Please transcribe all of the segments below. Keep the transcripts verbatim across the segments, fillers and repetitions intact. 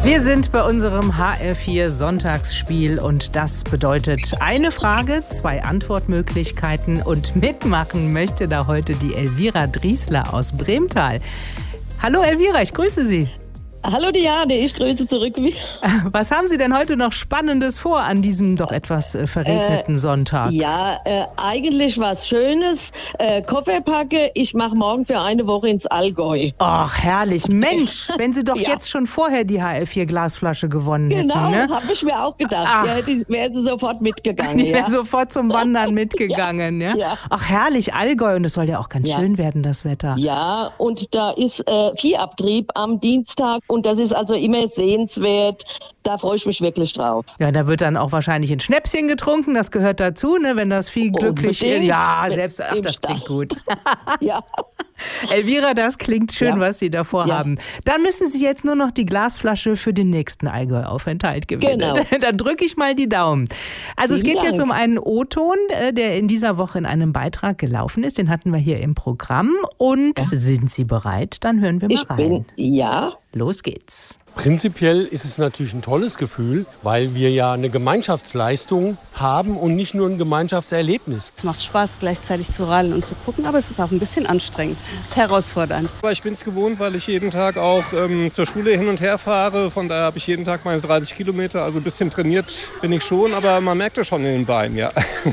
Wir sind bei unserem H R vier Sonntagsspiel und das bedeutet eine Frage, zwei Antwortmöglichkeiten und mitmachen möchte da heute die Elvira Driesler aus Bremtal. Hallo Elvira, ich grüße Sie. Hallo Diane, ich grüße zurück. Was haben Sie denn heute noch Spannendes vor an diesem doch etwas äh, verregneten äh, Sonntag? Ja, äh, eigentlich was Schönes. Äh, Koffer packe, ich mache morgen für eine Woche ins Allgäu. Ach, herrlich. Mensch, wenn Sie doch ja. jetzt schon vorher die H R vier Glasflasche gewonnen genau, hätten. Genau, ne? habe ich mir auch gedacht. Ja, wäre sie sofort mitgegangen. Die wäre ja. sofort zum Wandern mitgegangen. ja. Ja? Ja. Ach, herrlich, Allgäu. Und es soll ja auch ganz ja. schön werden, das Wetter. Ja, und da ist äh, Viehabtrieb am Dienstag. Und das ist also immer sehenswert. Da freue ich mich wirklich drauf. Ja, da wird dann auch wahrscheinlich ein Schnäpschen getrunken. Das gehört dazu, ne? Wenn das Vieh glücklich ist. Ja, selbst. Ach, das klingt gut. Ja. Elvira, das klingt schön, ja. was Sie davor ja. haben. Dann müssen Sie jetzt nur noch die Glasflasche für den nächsten Allgäu-Aufenthalt gewinnen. Genau. Dann drücke ich mal die Daumen. Also Vielen es geht Dank. jetzt um einen O-Ton, der in dieser Woche in einem Beitrag gelaufen ist. Den hatten wir hier im Programm. Und ja. sind Sie bereit? Dann hören wir mal ich rein. Bin, ja. Los geht's. Prinzipiell ist es natürlich ein tolles Gefühl, weil wir ja eine Gemeinschaftsleistung haben und nicht nur ein Gemeinschaftserlebnis. Es macht Spaß, gleichzeitig zu radeln und zu gucken, aber es ist auch ein bisschen anstrengend. Es ist herausfordernd. Aber ich bin es gewohnt, weil ich jeden Tag auch ähm, zur Schule hin und her fahre. Von daher habe ich jeden Tag meine dreißig Kilometer. Also ein bisschen trainiert bin ich schon, aber man merkt es schon in den Beinen, ja.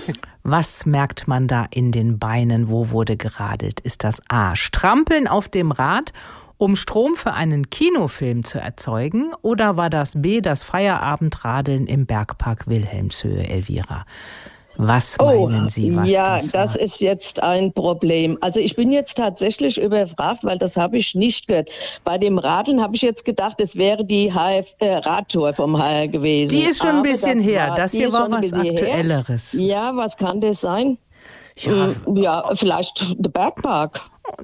Was merkt man da in den Beinen? Wo wurde geradelt? Ist das A, Strampeln auf dem Rad, um Strom für einen Kinofilm zu erzeugen? Oder war das B, das Feierabendradeln im Bergpark Wilhelmshöhe, Elvira? Was meinen Sie, was ja, das war? das ist jetzt ein Problem. Also ich bin jetzt tatsächlich überfragt, weil das habe ich nicht gehört. Bei dem Radeln habe ich jetzt gedacht, es wäre die H F, äh, Radtour vom H R gewesen. Die ist schon ein Aber bisschen das her. War, das hier war was Aktuelleres. Her. Ja, was kann das sein? Ja, ja vielleicht der Bergpark.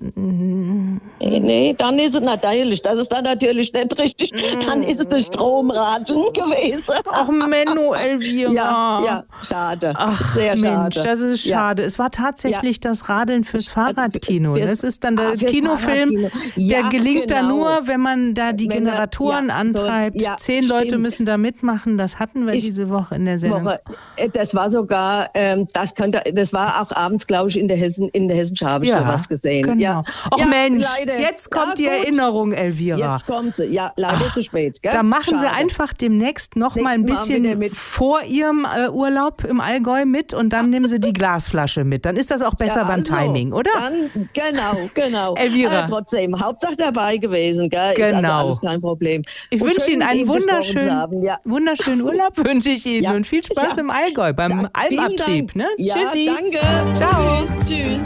Nee, dann ist es natürlich, das ist dann natürlich nicht richtig, dann ist es das Stromradeln gewesen. Ach Menno, Elvira. Ja, ja, schade. Ach Sehr Mensch, schade. das ist schade. Ja. Es war tatsächlich ja. das Radeln fürs Fahrradkino. Das ist dann der ah, Kinofilm, ja, der gelingt genau. da nur, wenn man da die wenn Generatoren ja, antreibt. So, ja, Zehn stimmt. Leute müssen da mitmachen. Das hatten wir ich, diese Woche in der Sendung. Woche. Das war sogar, ähm, das könnte, das war auch abends, glaube ich, in der Hessen, in der Hessensche habe ich ja. sowas gesehen. Genau. Ja. Ach ja, Mensch, leider. jetzt kommt ja, die gut. Erinnerung, Elvira. Jetzt kommt sie. Ja, leider Ach, zu spät. Gell? Da machen Schade. Sie einfach demnächst noch Nächsten mal ein bisschen vor Ihrem äh, Urlaub im Allgäu mit und dann nehmen Sie die Glasflasche mit. Dann ist das auch besser ja, beim also, Timing, oder? Dann, genau, genau. Elvira. Äh, trotzdem, Hauptsache dabei gewesen. Gell? Genau. Ist also alles kein Problem. Ich wünsche Ihnen einen wunderschönen, ja. wunderschönen Urlaub, wünsche ich Ihnen ja. und viel Spaß ja. im Allgäu beim ja. Almabtrieb. Ne? Ja, Tschüssi. danke. Ciao. Tschüss. Tschüss.